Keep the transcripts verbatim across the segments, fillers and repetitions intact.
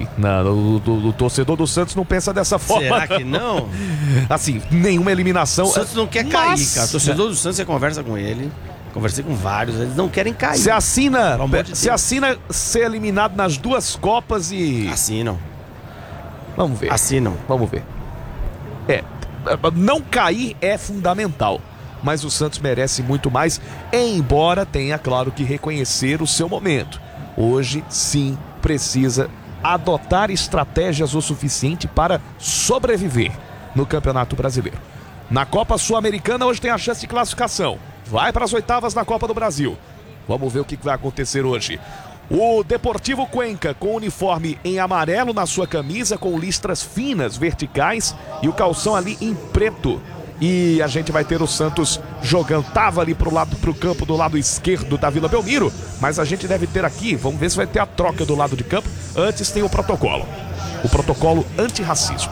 sei. Não, o, o, o torcedor do Santos não pensa dessa forma. Será que não? Assim, nenhuma eliminação. O Santos não quer Mas, cair, cara. O torcedor do Santos, você conversa com ele. Conversei com vários, eles não querem cair. Você assina, de você assina ser eliminado nas duas Copas e... Assinam. Vamos ver. Assinam. Vamos ver. É, não cair é fundamental, mas o Santos merece muito mais, embora tenha, claro, que reconhecer o seu momento. Hoje, sim, precisa adotar estratégias o suficiente para sobreviver no Campeonato Brasileiro. Na Copa Sul-Americana, hoje tem a chance de classificação. Vai para as oitavas na Copa do Brasil. Vamos ver o que vai acontecer hoje. O Deportivo Cuenca, com uniforme em amarelo na sua camisa, com listras finas, verticais, e o calção ali em preto. E a gente vai ter o Santos jogando, tava ali pro lado, pro campo do lado esquerdo da Vila Belmiro, mas a gente deve ter aqui, vamos ver se vai ter a troca do lado de campo. Antes tem o protocolo, o protocolo antirracismo.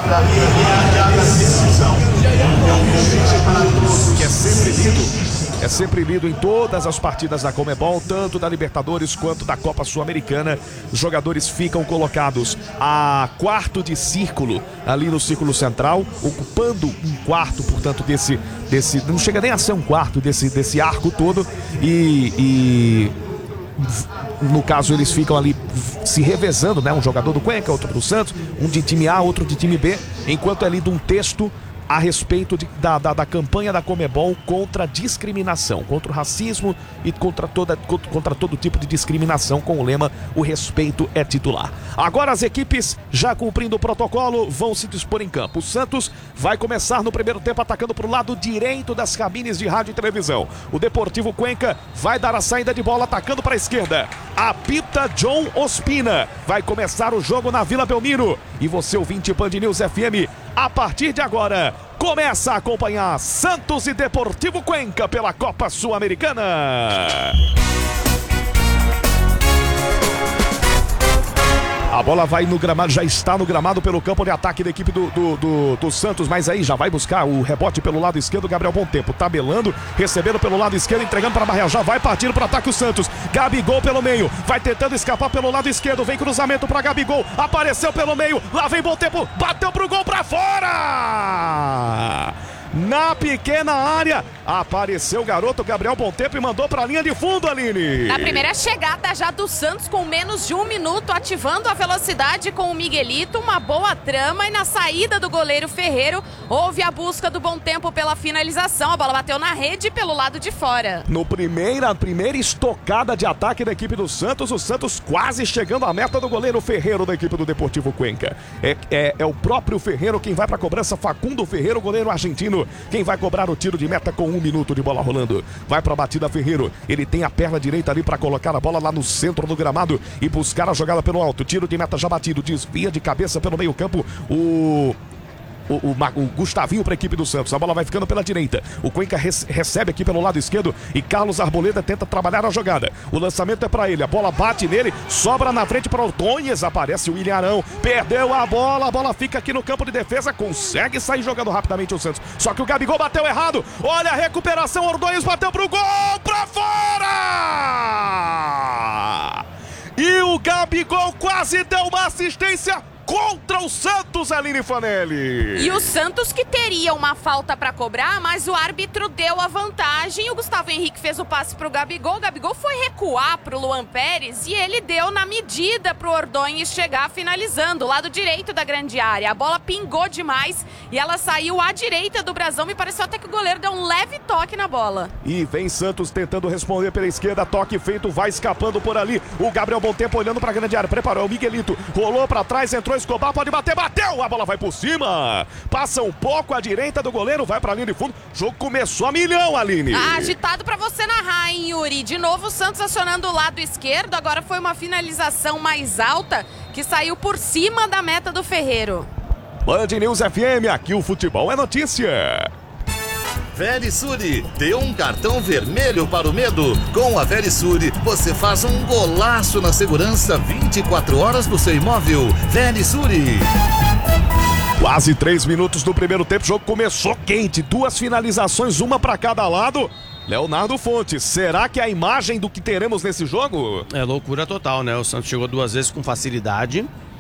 Que é sempre lido. É sempre lido em todas as partidas da Conmebol, tanto da Libertadores quanto da Copa Sul-Americana. Os jogadores ficam colocados a quarto de círculo, ali no círculo central, ocupando um quarto, portanto, desse, desse não chega nem a ser um quarto desse, desse arco todo. E, e no caso eles ficam ali se revezando, né? Um jogador do Cuenca, outro do Santos, um de time A, outro de time B, enquanto é lido um texto a respeito de, da, da, da campanha da Conmebol contra a discriminação, contra o racismo e contra, toda, contra, contra todo tipo de discriminação, com o lema "O respeito é titular". Agora as equipes, já cumprindo o protocolo, vão se dispor em campo. O Santos vai começar no primeiro tempo atacando para o lado direito das cabines de rádio e televisão. O Deportivo Cuenca vai dar a saída de bola atacando para a esquerda. Apita John Ospina. Vai começar o jogo na Vila Belmiro. E você, ouvinte Band News F M, a partir de agora, começa a acompanhar Santos e Deportivo Cuenca pela Copa Sul-Americana. A bola vai no gramado, já está no gramado pelo campo de ataque da equipe do, do, do, do Santos, mas aí já vai buscar o rebote pelo lado esquerdo. Gabriel Bom Tempo tabelando, recebendo pelo lado esquerdo, entregando para Barreal, já vai partir para o ataque o Santos. Gabigol pelo meio, vai tentando escapar pelo lado esquerdo, vem cruzamento para Gabigol, apareceu pelo meio, lá vem Bom Tempo, bateu pro gol para fora! Na pequena área, apareceu o garoto Gabriel Bom Tempo e mandou para a linha de fundo, Aline. Na primeira chegada já do Santos, com menos de um minuto, ativando a velocidade com o Miguelito, uma boa trama, e na saída do goleiro Ferreiro, houve a busca do Bom Tempo pela finalização. A bola bateu na rede pelo lado de fora. No primeira, primeira estocada de ataque da equipe do Santos, o Santos quase chegando à meta do goleiro Ferreiro da equipe do Deportivo Cuenca. É, é, é o próprio Ferreiro quem vai para a cobrança, Facundo Ferreiro, goleiro argentino, quem vai cobrar o tiro de meta com um minuto de bola rolando. Vai para a batida Ferreiro, ele tem a perna direita ali para colocar a bola lá no centro do gramado e buscar a jogada pelo alto. Tiro de meta já batido, desvia de cabeça pelo meio campo o... O, o, o Gustavinho para a equipe do Santos. A bola vai ficando pela direita. O Cuenca res, recebe aqui pelo lado esquerdo e Carlos Arboleda tenta trabalhar a jogada. O lançamento é para ele. A bola bate nele, sobra na frente para Ordonhes. Aparece o William Arão. Perdeu a bola. A bola fica aqui no campo de defesa. Consegue sair jogando rapidamente o Santos. Só que o Gabigol bateu errado. Olha a recuperação. Ordonhes bateu pro gol. Para fora! E o Gabigol quase deu uma assistência contra o Santos, Aline Fanelli. E o Santos que teria uma falta para cobrar, mas o árbitro deu a vantagem. O Gustavo Henrique fez o passe pro Gabigol. O Gabigol foi recuar pro Luan Pérez e ele deu na medida pro Ordonhes chegar finalizando, lado direito da grande área. A bola pingou demais e ela saiu à direita do brasão. Me pareceu até que o goleiro deu um leve toque na bola. E vem Santos tentando responder pela esquerda. Toque feito, vai escapando por ali. O Gabriel Bom Tempo olhando pra grande área. Preparou o Miguelito. Rolou pra trás, entrou Escobar, pode bater, bateu, a bola vai por cima, passa um pouco à direita do goleiro, vai pra linha de fundo, o jogo começou a milhão, Aline. Ah, agitado pra você narrar, hein, Yuri? De novo o Santos acionando o lado esquerdo, agora foi uma finalização mais alta, que saiu por cima da meta do Ferreiro. Band News F M, aqui o futebol é notícia. Verisure, dê um cartão vermelho para o medo. Com a Verisure, você faz um golaço na segurança vinte e quatro horas do seu imóvel. Verisure. Quase três minutos do primeiro tempo, o jogo começou quente. Duas finalizações, uma para cada lado. Leonardo Fontes, será que é a imagem do que teremos nesse jogo? É loucura total, né? O Santos chegou duas vezes com facilidade.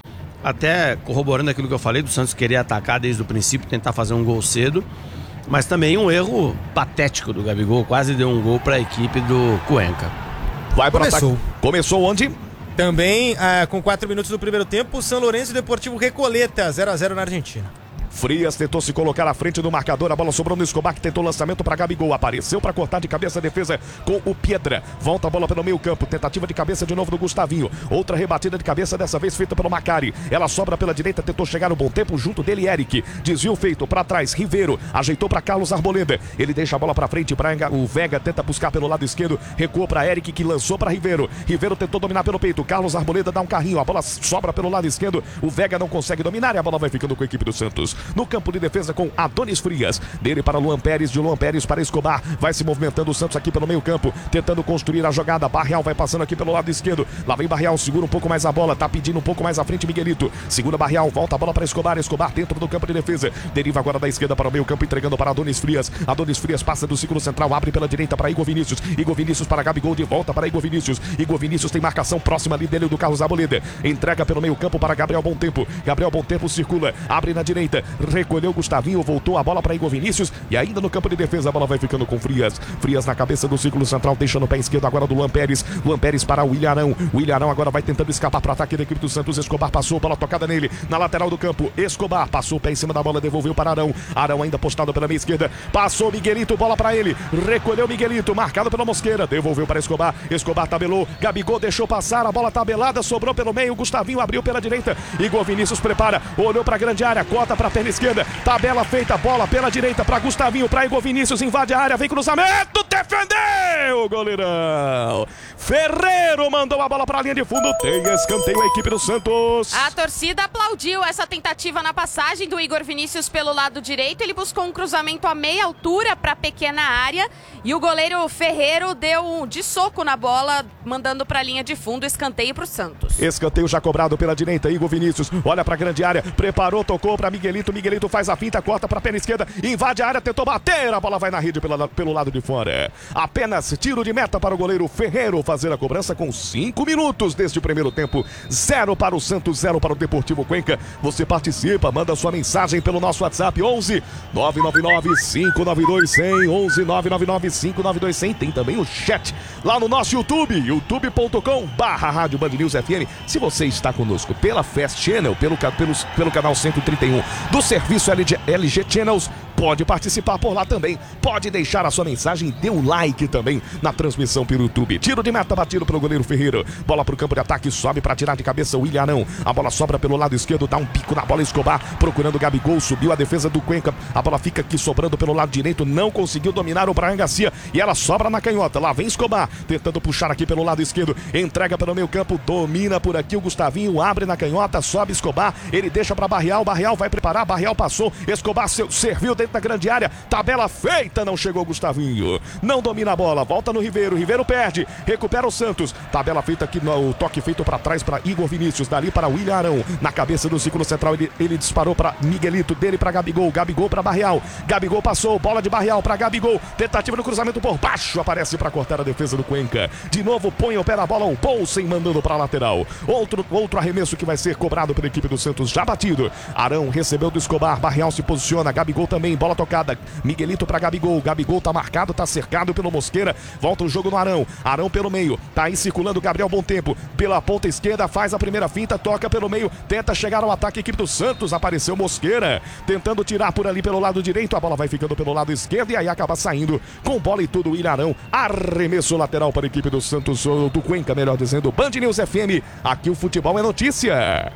Até corroborando aquilo que eu falei, do Santos querer atacar desde o princípio, tentar fazer um gol cedo. Mas também um erro patético do Gabigol, quase deu um gol para a equipe do Cuenca. Vai para Começou. ataque. Começou onde? Também, ah, com quatro minutos do primeiro tempo, o São Lourenço e Deportivo Recoleta, zero a zero na Argentina. Frias tentou se colocar à frente do marcador, a bola sobrou no Escobar, que tentou o lançamento para Gabigol, apareceu para cortar de cabeça a defesa com o Piedra, volta a bola pelo meio campo, tentativa de cabeça de novo do Gustavinho, outra rebatida de cabeça, dessa vez feita pelo Macari, ela sobra pela direita, tentou chegar no bom tempo, junto dele Eric, desvio feito para trás, Ribeiro, ajeitou para Carlos Arboleda, ele deixa a bola para frente, Braga, o Vega tenta buscar pelo lado esquerdo, recuou para Eric, que lançou para Ribeiro, Ribeiro tentou dominar pelo peito, Carlos Arboleda dá um carrinho, a bola sobra pelo lado esquerdo, o Vega não consegue dominar e a bola vai ficando com a equipe do Santos, no campo de defesa com Adonis Frias, dele para Luan Pérez, de Luan Pérez para Escobar, vai se movimentando o Santos aqui pelo meio campo, tentando construir a jogada, Barreal vai passando aqui pelo lado esquerdo, lá vem Barreal, segura um pouco mais a bola, tá pedindo um pouco mais à frente Miguelito, segura Barreal, volta a bola para Escobar, Escobar dentro do campo de defesa, deriva agora da esquerda para o meio campo, entregando para Adonis Frias, Adonis Frias passa do círculo central, abre pela direita para Igor Vinícius, Igor Vinícius para Gabigol, de volta para Igor Vinícius, Igor Vinícius tem marcação próxima ali dele do Carlos Arboleda, entrega pelo meio campo para Gabriel Bom Tempo, Gabriel Bom Tempo circula, abre na direita, recolheu Gustavinho, voltou a bola para Igor Vinícius e ainda no campo de defesa a bola vai ficando com Frias. Frias na cabeça do círculo central, deixando o pé esquerdo agora do Luan Pérez. Luan Pérez para o Ilharão. O Ilharão agora vai tentando escapar para o ataque da equipe do Santos. Escobar passou, bola tocada nele na lateral do campo. Escobar passou o pé em cima da bola, devolveu para Arão. Arão ainda postado pela meia esquerda. Passou Miguelito, bola para ele. Recolheu Miguelito, marcado pela Mosqueira. Devolveu para Escobar. Escobar tabelou. Gabigol deixou passar, a bola tabelada, sobrou pelo meio. Gustavinho abriu pela direita. Igor Vinícius prepara, olhou para a grande área, cota para a perna esquerda. Tabela feita, bola pela direita para Gustavinho, para Igor Vinícius, invade a área, vem cruzamento, defendeu o goleirão. Ferreiro mandou a bola para a linha de fundo, tem escanteio a equipe do Santos. A torcida aplaudiu essa tentativa na passagem do Igor Vinícius pelo lado direito, ele buscou um cruzamento a meia altura para a pequena área e o goleiro Ferreiro deu um de soco na bola, mandando para a linha de fundo, escanteio para o Santos. Escanteio já cobrado pela direita, Igor Vinícius olha para a grande área, preparou, tocou para Miguelito, Miguelito faz a finta, corta para a perna esquerda, invade a área, tentou bater, a bola vai na rede pela, pelo lado de fora. Apenas tiro de meta para o goleiro Ferreiro fazer a cobrança com cinco minutos deste primeiro tempo. Zero para o Santos, zero para o Deportivo Cuenca. Você participa, manda sua mensagem pelo nosso WhatsApp onze nove nove nove cinco nove dois zero zero, onze nove nove nove cinco nove dois zero zero. Tem também o chat lá no nosso YouTube, youtube ponto com barra Rádio Band News F M. Se você está conosco pela Fast Channel, pelo, pelo, pelo canal cento e trinta e um do serviço L G, L G Channels, pode participar por lá também, pode deixar a sua mensagem e dê um like também na transmissão pelo YouTube. Tiro de meta batido pelo goleiro Ferreira, bola para o campo de ataque, sobe para tirar de cabeça o Ilharão, a bola sobra pelo lado esquerdo, dá um pico na bola, Escobar procurando o Gabigol, subiu a defesa do Cuenca, a bola fica aqui sobrando pelo lado direito, não conseguiu dominar o Brian Garcia e ela sobra na canhota, lá vem Escobar, tentando puxar aqui pelo lado esquerdo, entrega pelo meio campo, domina por aqui o Gustavinho, abre na canhota, sobe Escobar, ele deixa para Barreal, Barreal vai preparar, Barreal passou, Escobar serviu dentro da grande área, tabela feita, não chegou Gustavinho, não domina a bola, volta no Ribeiro, Ribeiro perde, recupera o Santos, tabela feita aqui, no, o toque feito para trás para Igor Vinícius, dali para William Arão, na cabeça do círculo central, ele, ele disparou para Miguelito, dele para Gabigol, Gabigol para Barreal, Gabigol passou, bola de Barreal para Gabigol, tentativa no cruzamento por baixo, aparece para cortar a defesa do Cuenca, de novo põe o pé na bola, o Poulsen mandando para a lateral, outro, outro arremesso que vai ser cobrado pela equipe do Santos, já batido, Arão recebeu do Escobar, Barreal se posiciona, Gabigol também, bola tocada, Miguelito para Gabigol, Gabigol tá marcado, tá cercado pelo Mosqueira, volta o jogo no Arão, Arão pelo meio, tá aí circulando Gabriel Bom Tempo, pela ponta esquerda, faz a primeira finta, toca pelo meio, tenta chegar ao ataque, equipe do Santos, apareceu Mosqueira, tentando tirar por ali pelo lado direito, a bola vai ficando pelo lado esquerdo e aí acaba saindo com bola e tudo o Ilharão, arremesso lateral para a equipe do Santos, ou do Cuenca, melhor dizendo, Band News F M, aqui o futebol é notícia.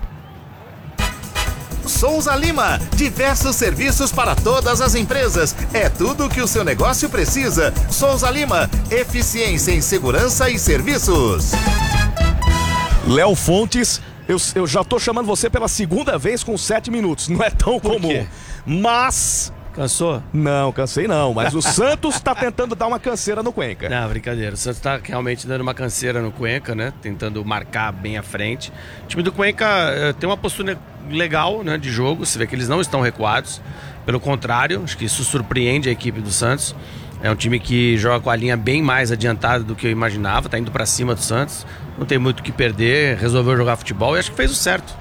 Souza Lima, diversos serviços para todas as empresas. É tudo o que o seu negócio precisa. Souza Lima, eficiência em segurança e serviços. Léo Fontes, eu, eu já tô chamando você pela segunda vez com sete minutos. Não é tão Por comum. quê? Mas... Cansou? Não, cansei não, mas o Santos tá tentando dar uma canseira no Cuenca. Não, brincadeira. O Santos tá realmente dando uma canseira no Cuenca, né? Tentando marcar bem à frente. O time do Cuenca uh, tem uma postura legal, né, de jogo. Você vê que eles não estão recuados. Pelo contrário, acho que isso surpreende a equipe do Santos. É um time que joga com a linha bem mais adiantada do que eu imaginava. Tá indo pra cima do Santos. Não tem muito o que perder. Resolveu jogar futebol e acho que fez o certo.